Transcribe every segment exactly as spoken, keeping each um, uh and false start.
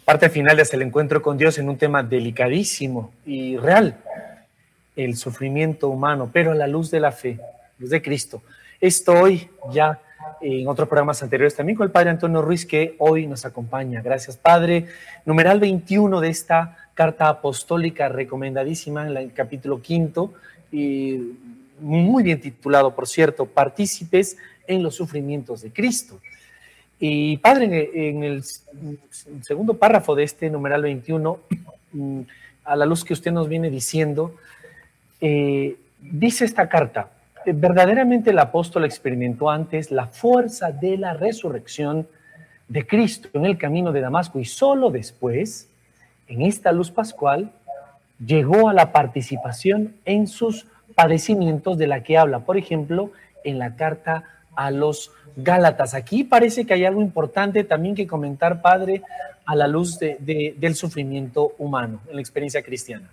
Parte final de Hasta el Encuentro con Dios en un tema delicadísimo y real, el sufrimiento humano, pero a la luz de la fe, luz de Cristo. Esto hoy ya en otros programas anteriores también con el Padre Antonio Ruiz, que hoy nos acompaña. Gracias, Padre. Numeral veintiuno de esta carta apostólica recomendadísima en el capítulo quinto, y muy bien titulado, por cierto, Partícipes en los sufrimientos de Cristo. Y Padre, en el segundo párrafo de este numeral veintiuno, a la luz que usted nos viene diciendo, eh, dice esta carta: verdaderamente el apóstol experimentó antes la fuerza de la resurrección de Cristo en el camino de Damasco, y solo después, en esta luz pascual, llegó a la participación en sus padecimientos, de la que habla, por ejemplo, en la carta a los Gálatas. Aquí parece que hay algo importante también que comentar, Padre, a la luz de, de, del sufrimiento humano en la experiencia cristiana.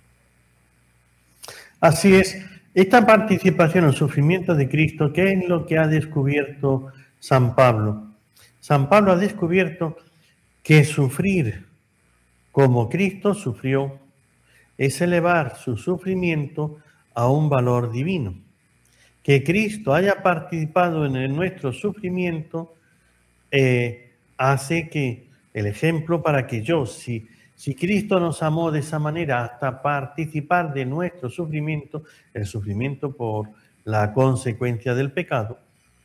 Así es. Esta participación en el sufrimiento de Cristo, ¿qué es lo que ha descubierto San Pablo? San Pablo ha descubierto que sufrir como Cristo sufrió es elevar su sufrimiento a un valor divino. Que Cristo haya participado en el, nuestro sufrimiento eh, hace que el ejemplo para que yo, si, si Cristo nos amó de esa manera hasta participar de nuestro sufrimiento, el sufrimiento por la consecuencia del pecado,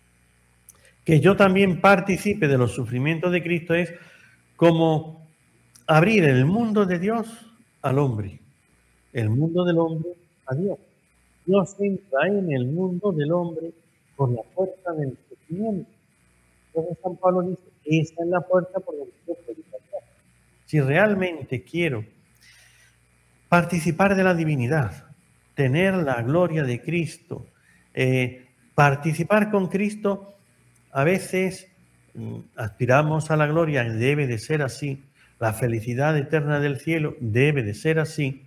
que yo también participe de los sufrimientos de Cristo es como abrir el mundo de Dios al hombre, el mundo del hombre a Dios. Dios entra en el mundo del hombre por la puerta del sufrimiento. Entonces San Pablo dice, esa es la puerta por la que yo puedo pasar. Si realmente quiero participar de la divinidad, tener la gloria de Cristo, eh, participar con Cristo, a veces mm, aspiramos a la gloria, debe de ser así, la felicidad eterna del cielo debe de ser así,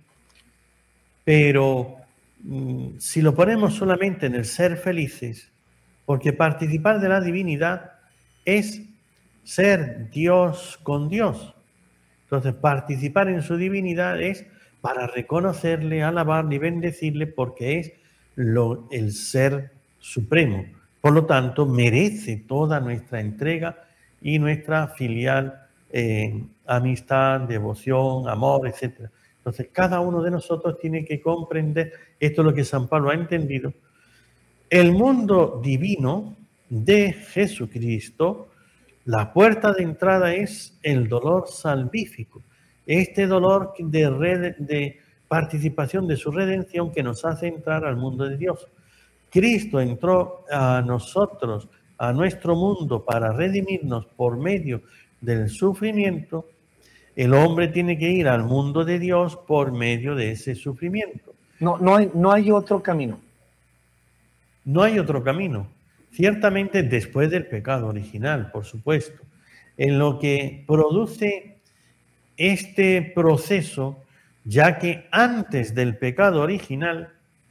pero si lo ponemos solamente en el ser felices, porque participar de la divinidad es ser Dios con Dios. Entonces, participar en su divinidad es para reconocerle, alabarle y bendecirle, porque es lo, el ser supremo. Por lo tanto, merece toda nuestra entrega y nuestra filial eh, amistad, devoción, amor, etcétera. Entonces, cada uno de nosotros tiene que comprender, esto es lo que San Pablo ha entendido, el mundo divino de Jesucristo, la puerta de entrada es el dolor salvífico, este dolor de, red, de participación de su redención que nos hace entrar al mundo de Dios. Cristo entró a nosotros, a nuestro mundo, para redimirnos por medio del sufrimiento. El hombre tiene que ir al mundo de Dios por medio de ese sufrimiento. No, no hay, no hay otro camino. No hay otro camino. Ciertamente después del pecado original, por supuesto. En lo que produce este proceso, ya que antes del pecado original,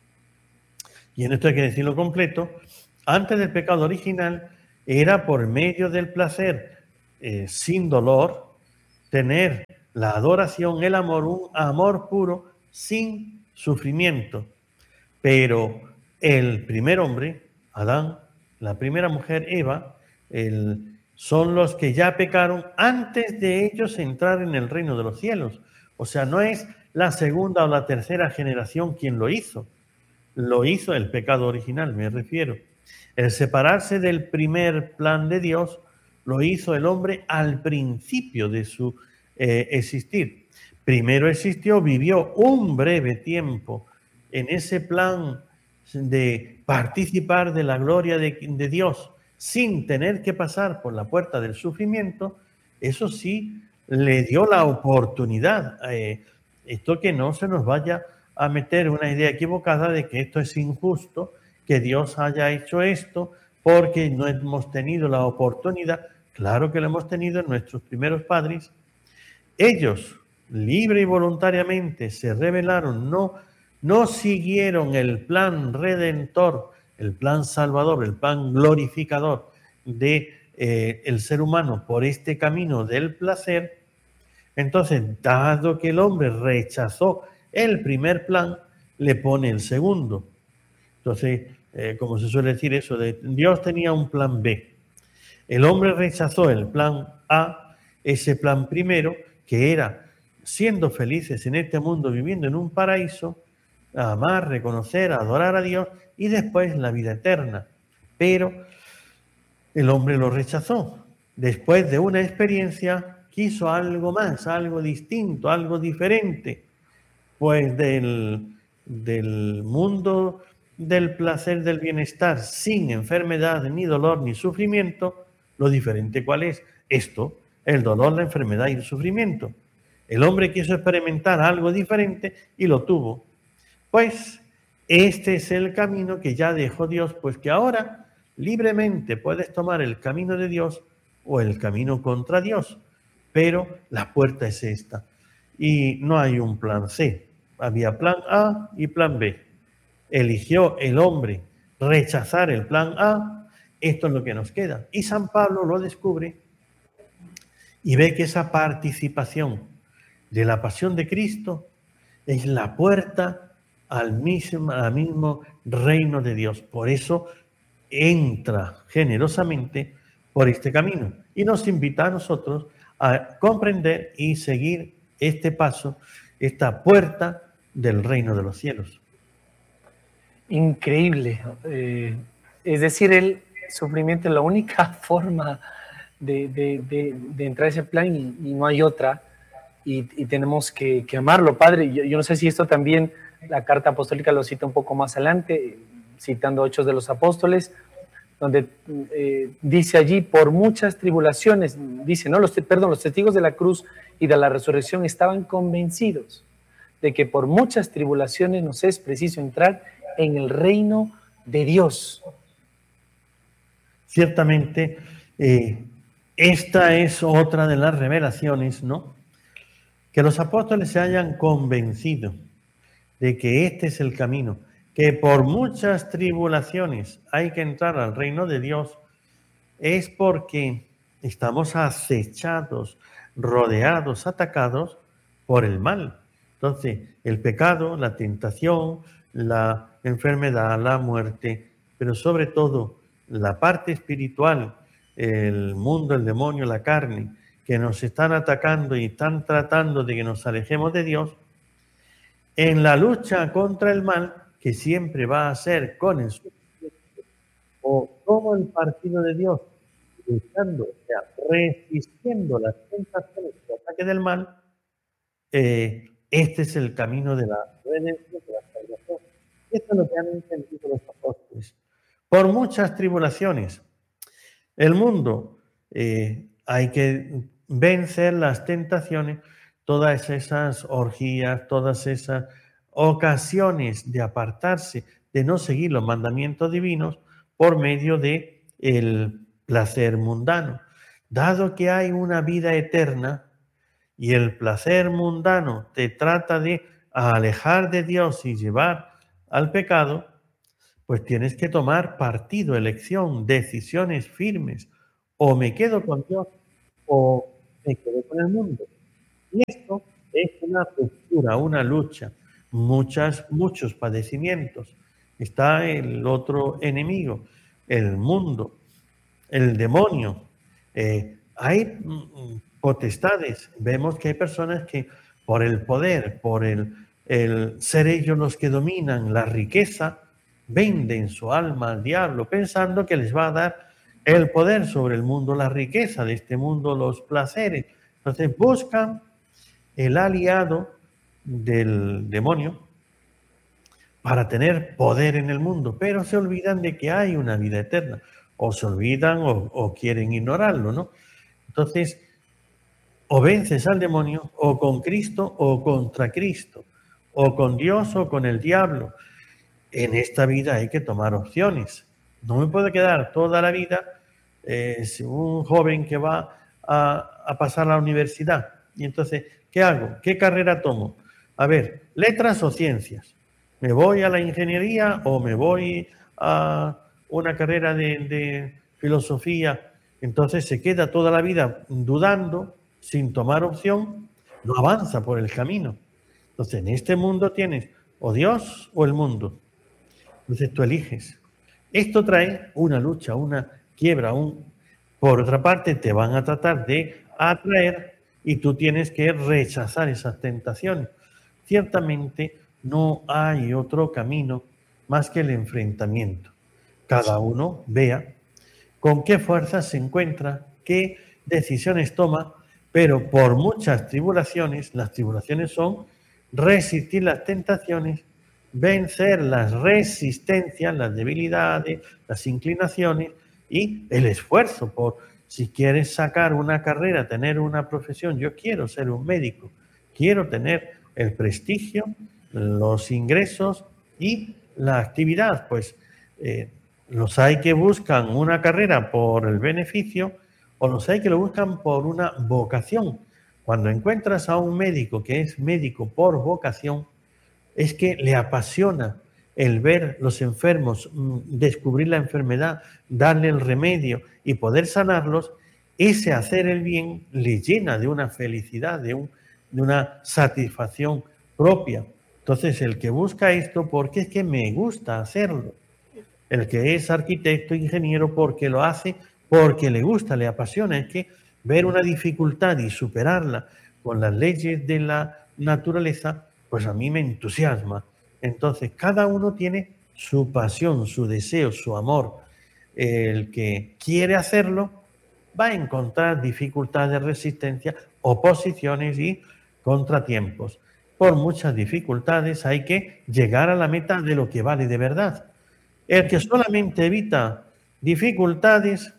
y en esto hay que decirlo completo, antes del pecado original era por medio del placer eh, sin dolor, tener la adoración, el amor, un amor puro, sin sufrimiento. Pero el primer hombre, Adán, la primera mujer, Eva, el, son los que ya pecaron antes de ellos entrar en el reino de los cielos. O sea, no es la segunda o la tercera generación quien lo hizo. Lo hizo el pecado original, me refiero. El separarse del primer plan de Dios lo hizo el hombre al principio de su eh, existir. Primero existió, vivió un breve tiempo en ese plan de participar de la gloria de, de Dios sin tener que pasar por la puerta del sufrimiento. Eso sí, le dio la oportunidad. Eh, esto que no se nos vaya a meter una idea equivocada de que esto es injusto, que Dios haya hecho esto porque no hemos tenido la oportunidad. Claro que lo hemos tenido en nuestros primeros padres. Ellos, libre y voluntariamente, se rebelaron, no, no siguieron el plan redentor, el plan salvador, el plan glorificador de eh, el ser humano por este camino del placer. Entonces, dado que el hombre rechazó el primer plan, le pone el segundo. Entonces, eh, como se suele decir eso, de Dios tenía un plan B. El hombre rechazó el plan A, ese plan primero, que era siendo felices en este mundo, viviendo en un paraíso, amar, reconocer, adorar a Dios y después la vida eterna. Pero el hombre lo rechazó. Después de una experiencia, quiso algo más, algo distinto, algo diferente. Pues del, del mundo del placer, del bienestar, sin enfermedad, ni dolor, ni sufrimiento, lo diferente ¿cuál es? Esto, el dolor, la enfermedad y el sufrimiento. El hombre quiso experimentar algo diferente y lo tuvo. Pues este es el camino que ya dejó Dios, pues que ahora libremente puedes tomar el camino de Dios o el camino contra Dios, pero la puerta es esta. Y no hay un plan C, había plan A y plan B. Eligió el hombre rechazar el plan A, esto es lo que nos queda. Y San Pablo lo descubre y ve que esa participación de la pasión de Cristo es la puerta al mismo, al mismo reino de Dios. Por eso entra generosamente por este camino y nos invita a nosotros a comprender y seguir este paso, esta puerta del reino de los cielos. Increíble. Eh, es decir, el sufrimiento es la única forma de, de, de, de entrar a ese plan y, y no hay otra. Y, y tenemos que, que amarlo, Padre. Yo, yo no sé si esto también, la carta apostólica lo cita un poco más adelante, citando Hechos de los Apóstoles, donde eh, dice allí, por muchas tribulaciones, dice, no, los, perdón, los testigos de la cruz y de la resurrección estaban convencidos de que por muchas tribulaciones nos es preciso entrar en el reino de Dios. Ciertamente, eh, esta es otra de las revelaciones, ¿no? Que los apóstoles se hayan convencido de que este es el camino, que por muchas tribulaciones hay que entrar al reino de Dios, es porque estamos acechados, rodeados, atacados por el mal. Entonces, el pecado, la tentación, la enfermedad, la muerte, pero sobre todo la parte espiritual, el mundo, el demonio, la carne, que nos están atacando y están tratando de que nos alejemos de Dios, en la lucha contra el mal, que siempre va a ser con el sufrimiento, o como el partido de Dios, luchando, o sea, resistiendo las tentaciones y el ataque del mal, eh, este es el camino de la redención, de la salvación. Esto es lo que han entendido los apóstoles. Por muchas tribulaciones, el mundo, eh, hay que vencer las tentaciones, todas esas orgías, todas esas ocasiones de apartarse, de no seguir los mandamientos divinos por medio de el placer mundano. Dado que hay una vida eterna y el placer mundano te trata de alejar de Dios y llevar al pecado, pues tienes que tomar partido, elección, decisiones firmes. O me quedo con Dios o me quedo con el mundo. Y esto es una ruptura, una lucha, muchas, muchos padecimientos. Está el otro enemigo, el mundo, el demonio. Eh, hay potestades. Vemos que hay personas que por el poder, por el, el ser ellos los que dominan la riqueza, venden su alma al diablo pensando que les va a dar el poder sobre el mundo, la riqueza de este mundo, los placeres. Entonces buscan el aliado del demonio para tener poder en el mundo, pero se olvidan de que hay una vida eterna, o se olvidan o, o quieren ignorarlo, ¿no? Entonces, o vences al demonio, o con Cristo, o contra Cristo, o con Dios, o con el diablo. En esta vida hay que tomar opciones. No me puedo quedar toda la vida eh, un joven que va a, a pasar a la universidad. Y entonces, ¿qué hago? ¿Qué carrera tomo? A ver, letras o ciencias. ¿Me voy a la ingeniería o me voy a una carrera de, de filosofía? Entonces se queda toda la vida dudando, sin tomar opción, no avanza por el camino. Entonces, en este mundo tienes o Dios o el mundo. Entonces tú eliges. Esto trae una lucha, una quiebra. Un... Por otra parte, te van a tratar de atraer y tú tienes que rechazar esas tentaciones. Ciertamente no hay otro camino más que el enfrentamiento. Cada uno vea con qué fuerzas se encuentra, qué decisiones toma, pero por muchas tribulaciones, las tribulaciones son resistir las tentaciones, vencer las resistencias, las debilidades, las inclinaciones y el esfuerzo por, si quieres sacar una carrera, tener una profesión, yo quiero ser un médico, quiero tener el prestigio, los ingresos y la actividad, pues eh, los hay que buscan una carrera por el beneficio o los hay que lo buscan por una vocación. Cuando encuentras a un médico que es médico por vocación, es que le apasiona el ver los enfermos, descubrir la enfermedad, darle el remedio y poder sanarlos. Ese hacer el bien le llena de una felicidad, de, un, de una satisfacción propia. Entonces, el que busca esto, porque es que me gusta hacerlo. El que es arquitecto, ingeniero, porque lo hace, porque le gusta, le apasiona. Es que ver una dificultad y superarla con las leyes de la naturaleza, pues a mí me entusiasma. Entonces, cada uno tiene su pasión, su deseo, su amor. El que quiere hacerlo va a encontrar dificultades, resistencia, oposiciones y contratiempos. Por muchas dificultades hay que llegar a la meta de lo que vale de verdad. El que solamente evita dificultades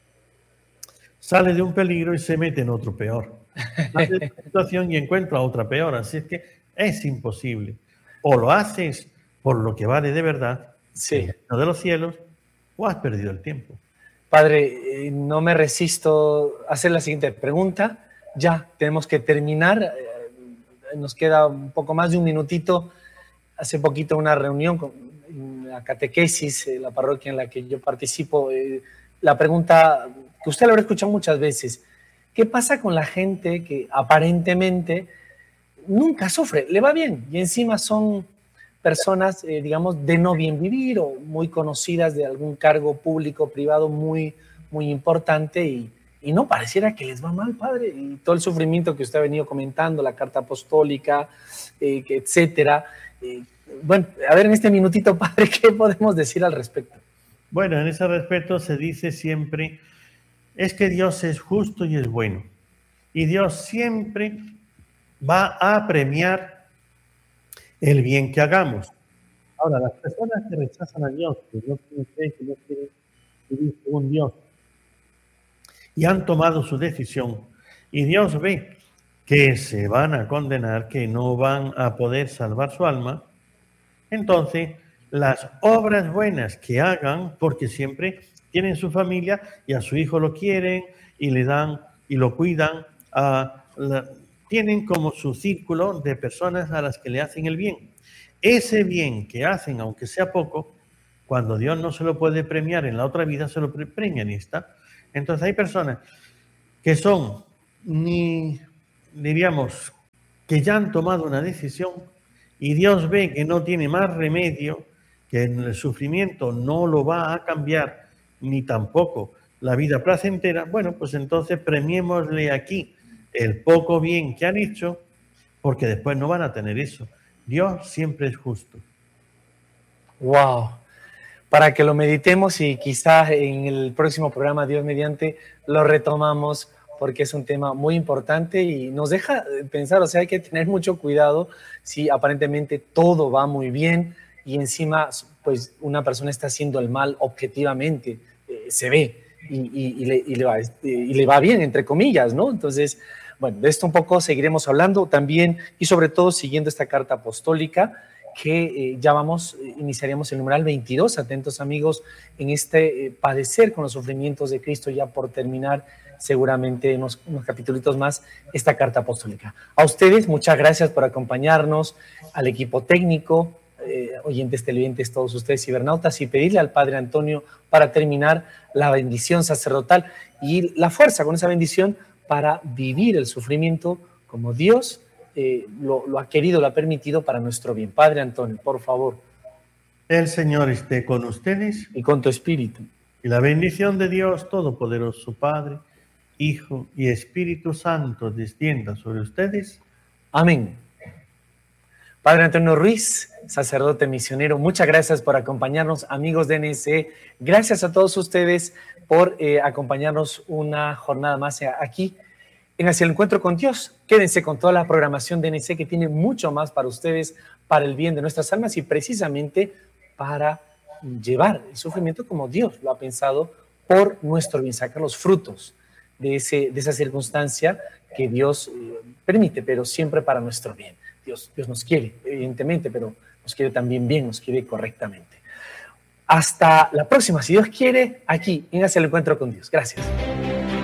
sale de un peligro y se mete en otro peor. Sale de una situación y encuentra otra peor. Así es que es imposible. O lo haces por lo que vale de verdad, sí, el reino de los cielos, o has perdido el tiempo. Padre, no me resisto a hacer la siguiente pregunta. Ya tenemos que terminar. Nos queda un poco más de un minutito. Hace poquito una reunión con la catequesis, la parroquia en la que yo participo. La pregunta que usted la habrá escuchado muchas veces: ¿qué pasa con la gente que aparentemente nunca sufre? Le va bien y encima son personas, eh, digamos, de no bien vivir o muy conocidas de algún cargo público, privado muy, muy importante y, y no pareciera que les va mal, padre? Y todo el sufrimiento que usted ha venido comentando, la carta apostólica, eh, etcétera. Eh, bueno, a ver, en este minutito, padre, ¿qué podemos decir al respecto? Bueno, en ese respecto se dice siempre, es que Dios es justo y es bueno. Y Dios siempre va a premiar el bien que hagamos. Ahora, las personas que rechazan a Dios, que no quieren creer, que no quieren vivir según Dios, y han tomado su decisión, y Dios ve que se van a condenar, que no van a poder salvar su alma, entonces las obras buenas que hagan, porque siempre tienen su familia y a su hijo lo quieren y le dan y lo cuidan, a la, tienen como su círculo de personas a las que le hacen el bien. Ese bien que hacen, aunque sea poco, cuando Dios no se lo puede premiar en la otra vida, se lo premia en esta. Entonces hay personas que son, ni diríamos, que ya han tomado una decisión y Dios ve que no tiene más remedio, que el sufrimiento no lo va a cambiar, ni tampoco la vida placentera. Bueno, pues entonces premiémosle aquí el poco bien que han hecho, porque después no van a tener eso. Dios siempre es justo. Wow. Para que lo meditemos y quizás en el próximo programa, Dios mediante, lo retomamos, porque es un tema muy importante y nos deja pensar, o sea, hay que tener mucho cuidado si aparentemente todo va muy bien y encima, pues, una persona está haciendo el mal objetivamente, eh, se ve y, y, y, le, y, le va, y le va bien, entre comillas, ¿no? Entonces, bueno, de esto un poco seguiremos hablando también y sobre todo siguiendo esta carta apostólica que eh, ya vamos, eh, iniciaríamos el numeral veintidós, atentos amigos, en este eh, padecer con los sufrimientos de Cristo, ya por terminar seguramente en unos, unos capítulos más esta carta apostólica. A ustedes, muchas gracias por acompañarnos, al equipo técnico, eh, oyentes televidentes, todos ustedes cibernautas, y pedirle al Padre Antonio para terminar la bendición sacerdotal y la fuerza con esa bendición para vivir el sufrimiento como Dios eh, lo, lo ha querido, lo ha permitido para nuestro bien. Padre Antonio, por favor. El Señor esté con ustedes. Y con tu espíritu. Y la bendición de Dios Todopoderoso, Padre, Hijo y Espíritu Santo descienda sobre ustedes. Amén. Padre Antonio Ruiz, sacerdote misionero, muchas gracias por acompañarnos, amigos de N S E. Gracias a todos ustedes por eh, acompañarnos una jornada más aquí en Hacia el Encuentro con Dios. Quédense con toda la programación de N S E que tiene mucho más para ustedes, para el bien de nuestras almas y precisamente para llevar el sufrimiento como Dios lo ha pensado por nuestro bien, sacar los frutos de, ese, de esa circunstancia que Dios eh, permite, pero siempre para nuestro bien. Dios, Dios nos quiere, evidentemente, pero nos quiere también bien, nos quiere correctamente. Hasta la próxima, si Dios quiere, aquí en Hacia el Encuentro con Dios. Gracias.